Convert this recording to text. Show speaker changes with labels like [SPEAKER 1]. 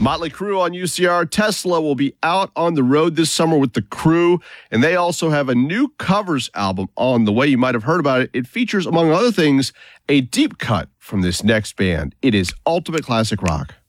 [SPEAKER 1] Motley Crue on UCR. Tesla will be out on the road this summer with the Crew, and they also have a new covers album on the way. You might have heard about it. It features, among other things, a deep cut from this next band. It is ultimate classic rock.